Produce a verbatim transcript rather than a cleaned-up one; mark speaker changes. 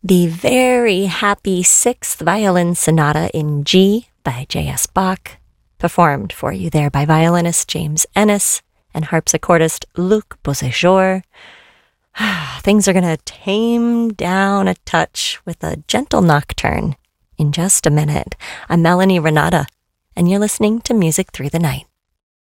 Speaker 1: The very happy Sixth Violin Sonata in G by J S. Bach, performed for you there by violinist James Ennis and harpsichordist Luc Beauséjour. Things are going to tame down a touch with a gentle nocturne in just a minute. I'm Melanie Renata, and you're listening to Music Through the Night.